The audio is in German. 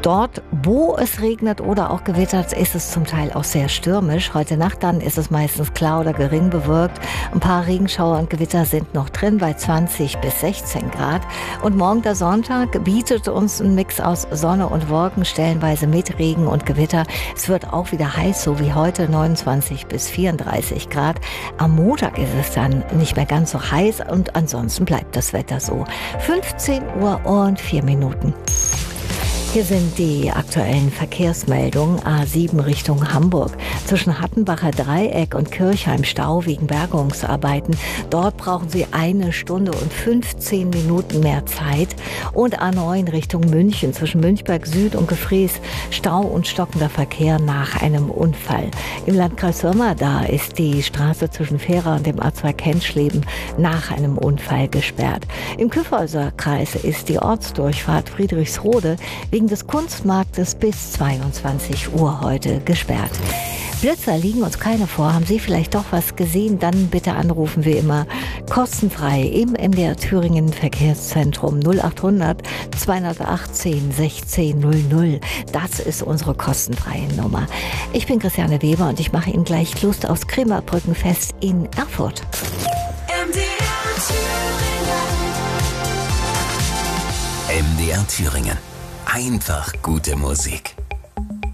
Dort, wo es regnet oder auch gewittert, ist es zum Teil auch sehr stürmisch. Heute Nacht dann ist es meistens klar oder gering bewölkt. Ein paar Regenschauer und Gewitter sind noch drin bei 20 bis 16 Grad. Und morgen der Sonntag bietet uns ein Mix aus Sonne und Wolken, stellenweise mit Regen und Gewitter. Es wird auch wieder heiß, so wie heute, 29 bis 34 Grad. Am Montag ist es dann nicht mehr ganz so heiß und ansonsten bleibt das Wetter so. 15 Uhr und 4 Minuten. Hier sind die aktuellen Verkehrsmeldungen. A7 Richtung Hamburg. Zwischen Hattenbacher Dreieck und Kirchheim Stau wegen Bergungsarbeiten. Dort brauchen Sie 1 Stunde und 15 Minuten mehr Zeit. Und A9 Richtung München. Zwischen Münchberg Süd und Gefrees Stau und stockender Verkehr nach einem Unfall. Im Landkreis Sommer, da ist die Straße zwischen Fehra und dem A2 Kentschleben nach einem Unfall gesperrt. Im Kyffhäuser Kreis ist die Ortsdurchfahrt Friedrichsrode wegen des Kunstmarktes bis 22 Uhr heute gesperrt. Blitzer liegen uns keine vor. Haben Sie vielleicht doch was gesehen? Dann bitte anrufen wir immer kostenfrei im MDR Thüringen Verkehrszentrum 0800 218 1600. Das ist unsere kostenfreie Nummer. Ich bin Christiane Weber und ich mache Ihnen gleich Lust aufs Krämerbrückenfest in Erfurt. MDR Thüringen. Einfach gute Musik.